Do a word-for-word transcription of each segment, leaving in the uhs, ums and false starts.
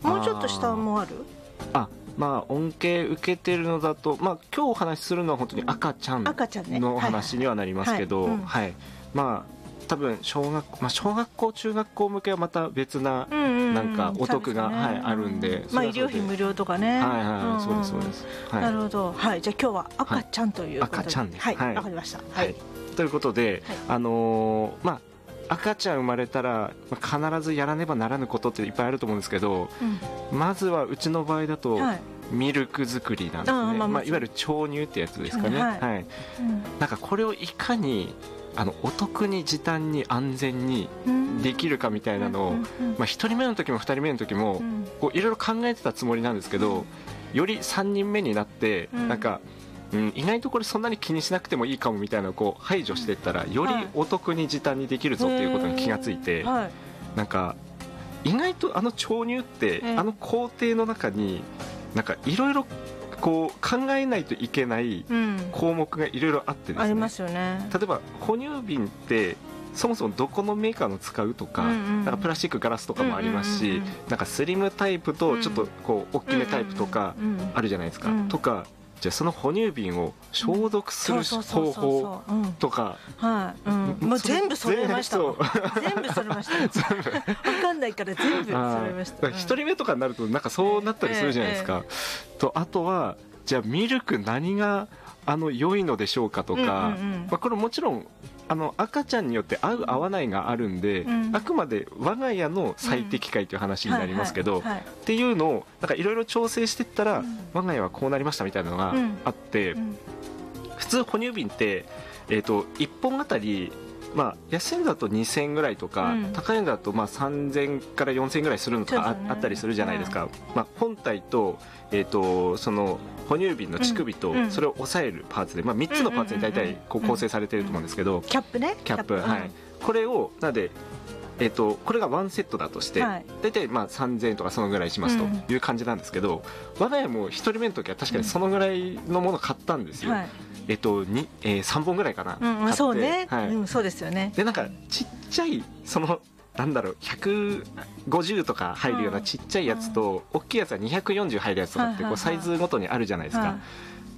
もうちょっと下もある？ あまあ恩恵受けてるのだと、まあ、今日お話しするのは本当に赤ちゃんの話にはなりますけど、まあ多分小学、まあ、小学校中学校向けはまた別ななんかお得が、はい、あるんで、 まあ、医療費無料とかね、 はいはい、そうですそうです、はい、 なるほど、はい、じゃあ今日は赤ちゃんということで、 赤ちゃんです、 はい、わかりました、はい、 ということで、あのまあ赤ちゃん生まれたら必ずやらねばならぬことっていっぱいあると思うんですけど、うん、まずはうちの場合だと、はい、ミルク作りなんですね、まあまあ、いわゆる調乳ってやつですかね、はいはい、うん、なんかこれをいかにあのお得に時短に安全にできるかみたいなのを、まあ、ひとりめの時もふたりめの時もいろいろ考えてたつもりなんですけど、よりさんにんめになってなんか、うん、意外とこれそんなに気にしなくてもいいかもみたいなのをこう排除していったらよりお得に時短にできるぞっていうことに気がついて、なんか意外とあの調乳ってあの工程の中になんかいろいろこう考えないといけない項目がいろいろあってですね、ありますよね。例えば哺乳瓶ってそもそもどこのメーカーの使うとか、うんうん、なんかプラスチックガラスとかもありますし、うんうんうん、なんかスリムタイプとちょっとこう大きめタイプとかあるじゃないですか、うんうんうん、とかじゃあその哺乳瓶を消毒する方法とか、 もう全部揃えました全部揃えました分かんないから全部揃えました。 ひとりめとかになるとなんかそうなったりするじゃないですか、えーえー、とあとはじゃあミルク何があの良いのでしょうかとか、うんうんうん、まあ、これもちろんあの赤ちゃんによって合う合わないがあるんで、うん、あくまで我が家の最適解という話になりますけど、っていうのをいろいろ調整していったら、うん、我が家はこうなりましたみたいなのがあって、うんうん、普通哺乳瓶って、えーと、いっぽんあたり、まあ、安いのだとにせんえんぐらいとか、うん、高いのだとまあさんぜんからよんせんえんぐらいするのとか あ,、ね、あったりするじゃないですか、うん、まあ、本体と、えーと、その哺乳瓶の乳首とそれを抑えるパーツで、まあ、みっつのパーツに大体こう構成されていると思うんですけど、 キャップね、 キャップ、はい、これをなので、えーと、これがワンセットだとして、はい、大体まあさんぜんえんとかそのぐらいしますという感じなんですけど、我が家もひとりめの時は確かにそのぐらいのものを買ったんですよ、はい、えっとにえー、さんぼんぐらいかな、 うん、 買って、 そうね、 はい、 うん、そうですよね。 でなんかちっちゃいそのなんだろうひゃくごじゅうとか入るようなちっちゃいやつと、うん、大きいやつはにひゃくよんじゅう入るやつとかってこうサイズごとにあるじゃないですか、はい、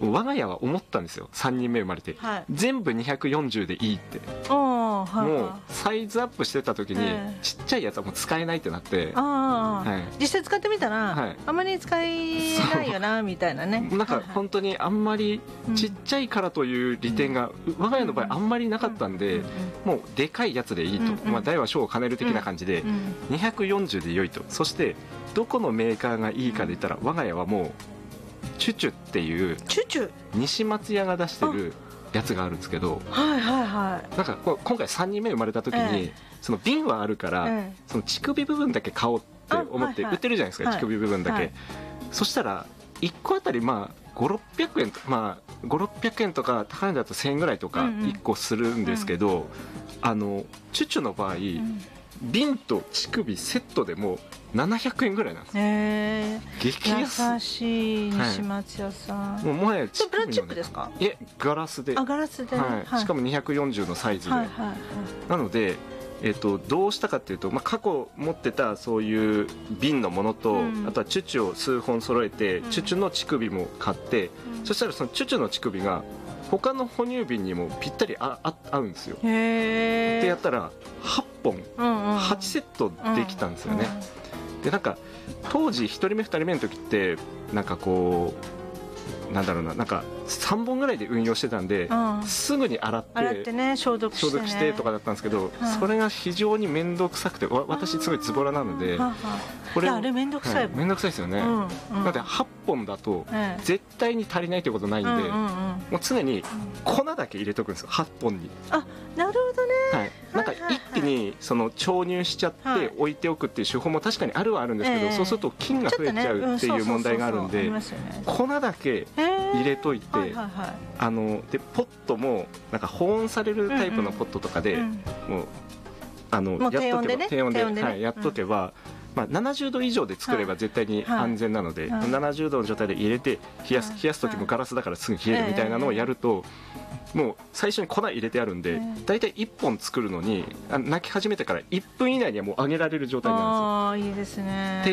我が家は思ったんですよ、さんにんめ生まれて、はい、全部にひゃくよんじゅうでいいって、はい、もうサイズアップしてた時に、えー、ちっちゃいやつはもう使えないってなって、 あ、はい、実際使ってみたら、はい、あんまり使えないよなみたいなね、 なんか本当にあんまりちっちゃいからという利点が、うん、我が家の場合あんまりなかったんで、うん、もうでかいやつでいいと、うん、まあ、大は小を兼ねる的な感じで、うん、にひゃくよんじゅうで良いと。そしてどこのメーカーがいいかで言ったら、我が家はもうチュチュっていうチュチュ西松屋が出してるやつがあるんですけど、 はいはいはい、 なんかこう今回さんにんめ生まれた時に、えー、その瓶はあるから、えー、その乳首部分だけ買おうって思って売ってるじゃないですか、はいはい、乳首部分だけ、はい、そしたらいっこあたりまあごひゃくろっぴゃくえん、まあ、ごひゃくろっぴゃくえんとか高いのだとせんえんぐらいとかいっこするんですけど、うんうん、あのチュチュの場合、うん、瓶と乳首セットでもななひゃくえんぐらいなんです。 へー、 激安。 優しい西松屋さん、はい、 もうもはやプラスチックですか？ いえ、ガラスで、 あ、ガラスで、 はいはい、しかもにひゃくよんじゅうのサイズで、はいはいはい、なので、えー、とどうしたかっていうと、まあ、過去持ってたそういう瓶のものと、うん、あとはチュチュを数本揃えて、うん、チュチュの乳首も買って、うん、そしたらそのチュチュの乳首が他の哺乳瓶にもぴったりああ合うんですよ。 へー。 でやったらはっぽん、うんうん、はちセットできたんですよね、うんうん、でなんか当時ひとりめふたりめの時ってなんかこうなんだろうな、なんかさんぼんぐらいで運用してたんで、うん、すぐに洗って洗ってね、消毒して、ね、 消毒してとかだったんですけど、うん、それが非常に面倒くさくて、わ私すごいズボラなので、 これあれ面倒くさいもん、 はい、面倒くさいですよね、うんうん、なのではっぽんだと絶対に足りないということないんで、うんうんうん、もう常に粉だけ入れとくんですよ、はっぽんに。 あ、なるほどね、 はい、なんか一気にその調乳しちゃって置いておくっていう手法も確かにあるはあるんですけど、はい、そうすると菌が増えちゃうっていう問題があるんで、粉だけ入れといて、はいはいはい、あのでポットもなんか保温されるタイプのポットとかで、うんうん、もうあのやっとけば低温で、ね、はい、やっとけば、うん、まあ、ななじゅうど以上で作れば絶対に安全なので、はいはい、ななじゅうどの状態で入れて冷やす、冷やす時もガラスだからすぐ冷えるみたいなのをやると、えー、もう最初に粉入れてあるんで、えー、だいたいいっぽん作るのに泣き始めてからいっぷん以内にはもう揚げられる状態なんですよ。 あー、いいですね。